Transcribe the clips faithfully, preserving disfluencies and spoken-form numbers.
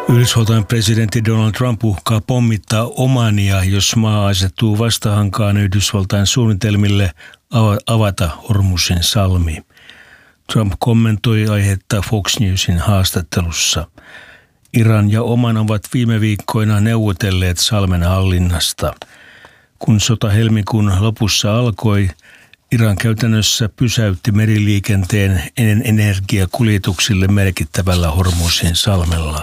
Yhdysvaltain presidentti Donald Trump uhkaa pommittaa Omania, jos maa asettuu vastahankaan Yhdysvaltain suunnitelmille avata Hormuzin salmi. Trump kommentoi aihetta Fox Newsin haastattelussa. Iran ja Oman ovat viime viikkoina neuvotelleet salmen hallinnasta. Kun sota helmikuun lopussa alkoi, Iran käytännössä pysäytti meriliikenteen energiakuljetuksille merkittävällä Hormuzin salmella.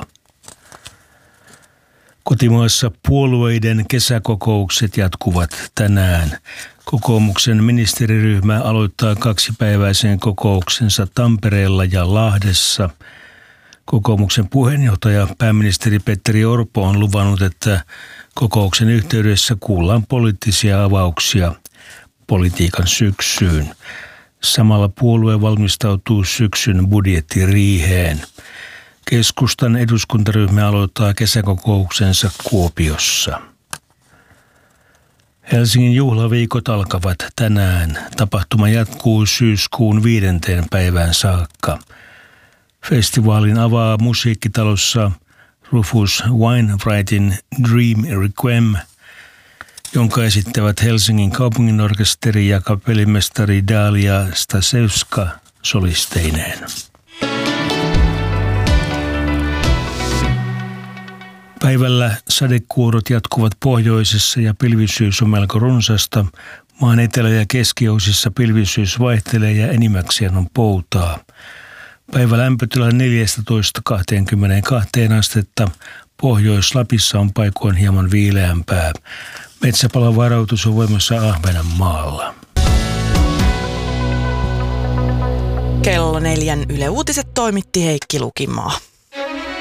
Kotimaassa puolueiden kesäkokoukset jatkuvat tänään. Kokoomuksen ministeriryhmä aloittaa kaksipäiväisen kokouksensa Tampereella ja Lahdessa. Kokoomuksen puheenjohtaja pääministeri Petteri Orpo on luvannut, että kokouksen yhteydessä kuullaan poliittisia avauksia politiikan syksyyn. Samalla puolue valmistautuu syksyn budjettiriiheen. Keskustan eduskuntaryhmä aloittaa kesäkokouksensa Kuopiossa. Helsingin juhlaviikot alkavat tänään. Tapahtuma jatkuu syyskuun viidenteen päivään saakka. Festivaalin avaa musiikkitalossa Rufus Wainwrightin Dream Requiem, jonka esittävät Helsingin kaupunginorkesteri ja kapellimestari Dalia Stasevska solisteineen. Päivällä sadekuurot jatkuvat pohjoisessa ja pilvisyys on melko runsasta. Maan etelä- ja keskiosissa pilvisyys vaihtelee ja enimmäkseen on poutaa. Päivä lämpötila neljätoista kaksikymmentäkaksi astetta. Pohjois-Lapissa on paikoin hieman viileämpää. Metsäpalovaroitus on voimassa Ahvenanmaalla. Kello neljän Yle Uutiset toimitti Heikki Lukimaa.